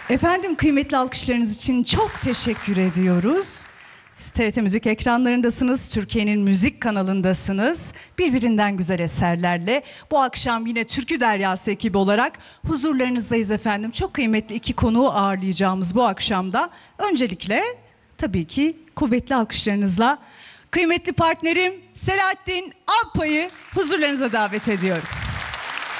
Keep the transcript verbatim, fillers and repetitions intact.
Efendim, kıymetli alkışlarınız için çok teşekkür ediyoruz. T R T Müzik ekranlarındasınız, Türkiye'nin müzik kanalındasınız. Birbirinden güzel eserlerle bu akşam yine Türkü Deryası ekibi olarak huzurlarınızdayız efendim. Çok kıymetli iki konuğu ağırlayacağımız bu akşamda öncelikle tabii ki kuvvetli alkışlarınızla kıymetli partnerim Selahattin Alpay'ı huzurlarınıza davet ediyorum.